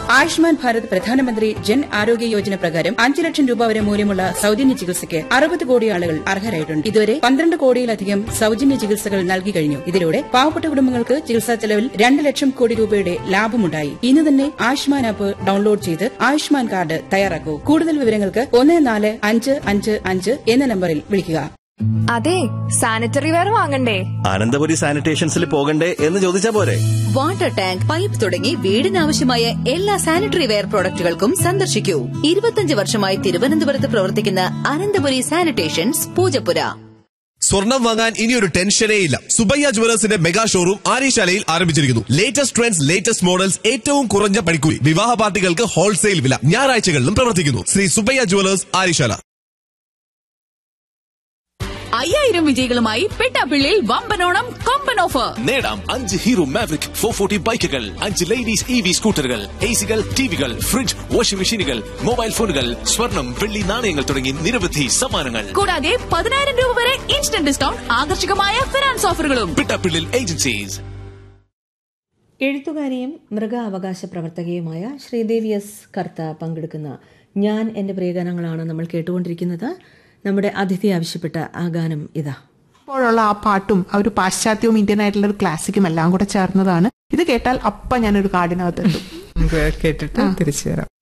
ആയുഷ്മാൻ ഭാരത് പ്രധാനമന്ത്രി ജൻ ആരോഗ്യ യോജന പ്രകാരം 5 ലക്ഷം രൂപ വരെ മൂല്യമുള്ള സൌജന്യ ചികിത്സയ്ക്ക് 60 കോടി ആളുകൾ അർഹരായിട്ടുണ്ട്. ഇതുവരെ 12 കോടിയിലധികം സൌജന്യ ചികിത്സകൾ നൽകി കഴിഞ്ഞു. ഇതിലൂടെ പാവപ്പെട്ട കുടുംബങ്ങൾക്ക് ചികിത്സാ ചെലവിൽ 2 ലക്ഷം കോടി രൂപയുടെ ലാഭമുണ്ടായി. ഇന്ന് തന്നെ ആയുഷ്മാൻ ആപ്പ് ഡൌൺലോഡ് ചെയ്ത് ആയുഷ്മാൻ കാർഡ് തയ്യാറാക്കൂ. കൂടുതൽ വിവരങ്ങൾക്ക് 14555 എന്ന നമ്പറിൽ വിളിക്കുക. അതെ, സാനിറ്ററി വെയർ വാങ്ങണ്ടേ? അനന്തപുരി സാനിറ്റേഷൻസിൽ പോകണ്ടേ എന്ന് ചോദിച്ചാ പോരെ? വാട്ടർ ടാങ്ക്, പൈപ്പ് തുടങ്ങി വീടിനാവശ്യമായ എല്ലാ സാനിറ്ററി വെയർ പ്രോഡക്റ്റുകൾക്കും സന്ദർശിക്കൂ. 25 വർഷമായി തിരുവനന്തപുരത്ത് പ്രവർത്തിക്കുന്ന അനന്തപുരി സാനിറ്റേഷൻസ്, പൂജപ്പുര. സ്വർണം വാങ്ങാൻ ഇനിയൊരു ടെൻഷനേ ഇല്ല. സുബയ്യ ജുവലേഴ്സിന്റെ മെഗാ ഷോറൂം ആര്യശാലയിൽ ആരംഭിച്ചിരിക്കുന്നു. ലേറ്റസ്റ്റ് ട്രെൻഡ്സ്, ലേറ്റസ്റ്റ് മോഡൽസ്, ഏറ്റവും കുറഞ്ഞ പണിക്കൂലി, വിവാഹ പാർട്ടികൾക്ക് ഹോൾസെയിൽ വില. ഞായറാഴ്ചകളിലും പ്രവർത്തിക്കുന്നു. ശ്രീ സുബയ്യ ജുവലേഴ്സ്, ആര്യശാല. 5000 വിജയികളുമായി പെട്ടാപ്പിള്ളിയിൽ വമ്പനോണം കൊമ്പൻ ഓഫർ. നേടാം 5 ഹീറോ മാവറിക് 440 ബൈക്കുകൾ, 5 ലേഡീസ് EV സ്കൂട്ടറുകൾ, എസികൾ, ടിവികൾ, ഫ്രിഡ്ജ്, വാഷിംഗ് മെഷീനുകൾ, മൊബൈൽ ഫോണുകൾ, സ്വർണം, വെള്ളി നാണയങ്ങൾ തുടങ്ങി നിരവധി സമ്മാനങ്ങൾ. കൂടാതെ 10000 രൂപ വരെ ഇൻസ്റ്റന്റ് ഡിസ്കൗണ്ട്, ആകർഷകമായ ഫിനാൻസ് ഓഫറുകളും. പെട്ടാപ്പിള്ളിൽ ഏജൻസീസ്. എഴുത്തുകാരിയും മൃഗാവകാശ പ്രവർത്തകയുമായ ശ്രീദേവി എസ് കർത്ത പങ്കെടുക്കുന്ന ഞാൻ എൻ്റെ പ്രിയഗാനങ്ങളാണ് നമ്മൾ കേട്ടുകൊണ്ടിരിക്കുന്നത്. നമ്മുടെ അതിഥി ആവശ്യപ്പെട്ട ആ ഗാനം ഇതാ. ഇപ്പോഴുള്ള ആ പാട്ടും ആ ഒരു പാശ്ചാത്യവും ഇന്ത്യൻ ആയിട്ടുള്ള ഒരു ക്ലാസിക്കും എല്ലാം കൂടെ ചേർന്നതാണ്. ഇത് കേട്ടാൽ അപ്പം ഞാനൊരു കാടിനകത്തെത്തും. കേട്ടിട്ട് തിരിച്ചു തരാം.